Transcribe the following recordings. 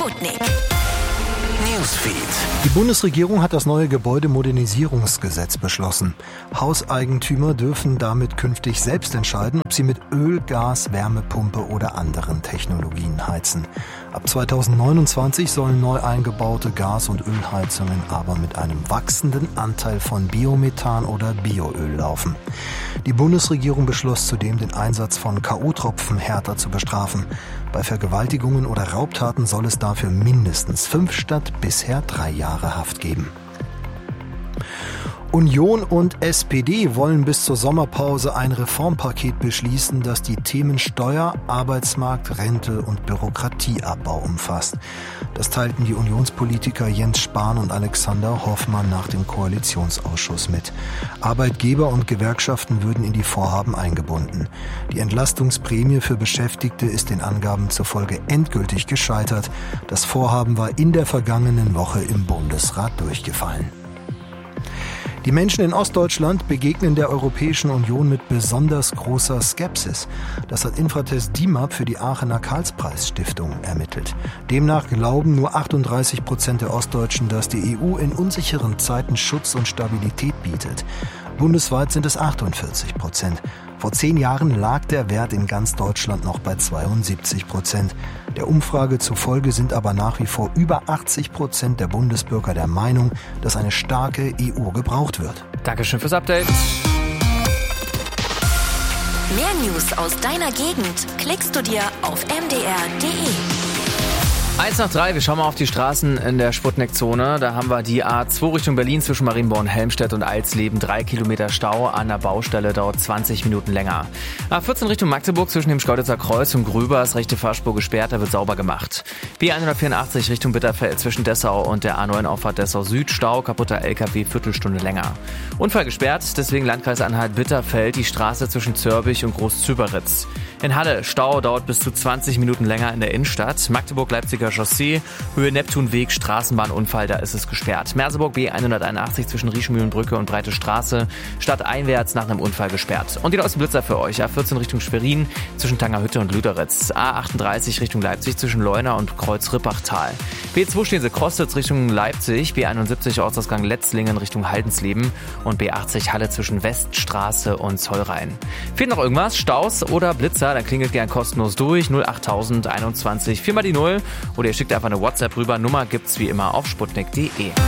Sputnik Newsfeed. Die Bundesregierung hat das neue Gebäudemodernisierungsgesetz beschlossen. Hauseigentümer dürfen damit künftig selbst entscheiden, ob sie mit Öl, Gas, Wärmepumpe oder anderen Technologien heizen. Ab 2029 sollen neu eingebaute Gas- und Ölheizungen aber mit einem wachsenden Anteil von Biomethan oder Bioöl laufen. Die Bundesregierung beschloss zudem, den Einsatz von K.O.-Tropfen härter zu bestrafen. Bei Vergewaltigungen oder Raubtaten soll es dafür mindestens 5 statt bisher 3 Jahre Haft geben. Union und SPD wollen bis zur Sommerpause ein Reformpaket beschließen, das die Themen Steuer, Arbeitsmarkt, Rente und Bürokratieabbau umfasst. Das teilten die Unionspolitiker Jens Spahn und Alexander Hoffmann nach dem Koalitionsausschuss mit. Arbeitgeber und Gewerkschaften würden in die Vorhaben eingebunden. Die Entlastungsprämie für Beschäftigte ist den Angaben zufolge endgültig gescheitert. Das Vorhaben war in der vergangenen Woche im Bundesrat durchgefallen. Die Menschen in Ostdeutschland begegnen der Europäischen Union mit besonders großer Skepsis. Das hat Infratest DIMAP für die Aachener Karlspreis-Stiftung ermittelt. Demnach glauben nur 38% der Ostdeutschen, dass die EU in unsicheren Zeiten Schutz und Stabilität bietet. Bundesweit sind es 48%. Vor 10 Jahren lag der Wert in ganz Deutschland noch bei 72%. Der Umfrage zufolge sind aber nach wie vor über 80% der Bundesbürger der Meinung, dass eine starke EU gebraucht wird. Dankeschön fürs Update. Mehr News aus deiner Gegend klickst du dir auf mdr.de. 1 nach 3, wir schauen mal auf die Straßen in der Sputnik-Zone. Da haben wir die A2 Richtung Berlin zwischen Marienborn, Helmstedt und Alsleben. 3 Kilometer Stau an der Baustelle, dauert 20 Minuten länger. A14 Richtung Magdeburg zwischen dem Schkeuditzer Kreuz und Grübers, rechte Fahrspur gesperrt, da wird sauber gemacht. B184 Richtung Bitterfeld zwischen Dessau und der A9 Auffahrt Dessau Süd. Stau, kaputter LKW, Viertelstunde länger. Unfall gesperrt, deswegen Landkreis Anhalt-Bitterfeld, die Straße zwischen Zörbich und Groß-Züberitz. In Halle, Stau dauert bis zu 20 Minuten länger in der Innenstadt. Magdeburg-Leipziger Chaussee, Höhe Neptunweg, Straßenbahnunfall, da ist es gesperrt. Merseburg B181 zwischen Rieschmühlenbrücke und Breite Straße, stadteinwärts nach einem Unfall gesperrt. Und die neuesten Blitzer für euch, A14 Richtung Schwerin zwischen Tangerhütte und Lüderitz, A38 Richtung Leipzig zwischen Leuna und Kreuz-Rippachtal. B2 stehen sie Krostitz Richtung Leipzig, B71 Ortsausgang Letzlingen Richtung Haldensleben und B80 Halle zwischen Weststraße und Zollrhein. Fehlt noch irgendwas? Staus oder Blitzer? Dann klingelt gern kostenlos durch 08000 21 4 mal die 0 oder ihr schickt einfach eine WhatsApp rüber. Nummer gibt's wie immer auf sputnik.de.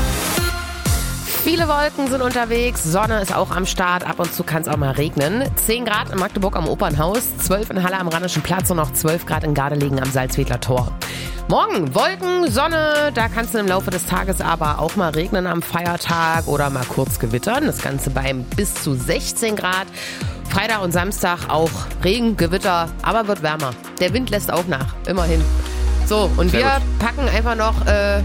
Viele Wolken sind unterwegs, Sonne ist auch am Start, ab und zu kann es auch mal regnen. 10 Grad in Magdeburg am Opernhaus, 12 in Halle am Rheinischen Platz und noch 12 Grad in Gardelegen am Salzwedler Tor. Morgen Wolken, Sonne, da kann es im Laufe des Tages aber auch mal regnen am Feiertag oder mal kurz gewittern. Das Ganze bei bis zu 16 Grad. Freitag und Samstag auch Regen, Gewitter, aber wird wärmer. Der Wind lässt auch nach, immerhin. So, und wir packen einfach noch,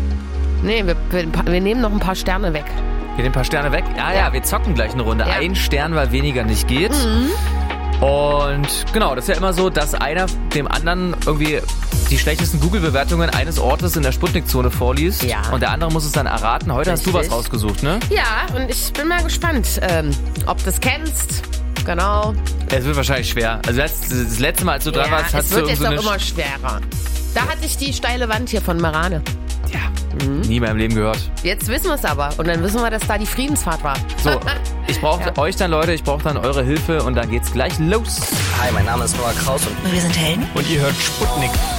wir nehmen noch ein paar Sterne weg. Wir nehmen ein paar Sterne weg? Ja, wir zocken gleich eine Runde. Ja. Ein Stern, weil weniger nicht geht. Und genau, das ist ja immer so, dass einer dem anderen irgendwie die schlechtesten Google-Bewertungen eines Ortes in der Sputnik-Zone vorliest. Ja. Und der andere muss es dann erraten. Heute hast du was rausgesucht, ne? Ja, und ich bin mal gespannt, ob du es kennst. Genau. Es wird wahrscheinlich schwer. Also das letzte Mal, als du dran warst, hast du es wird jetzt auch immer schwerer. Da hatte ich die steile Wand hier von Marane. Ja, nie mehr im Leben gehört. Jetzt wissen wir es aber. Und dann wissen wir, dass da die Friedensfahrt war. So, ich brauche euch dann, Leute, ich brauche dann eure Hilfe und dann geht's gleich los. Hi, mein Name ist Noah Kraus und wir sind Helden. Und ihr hört Sputnik.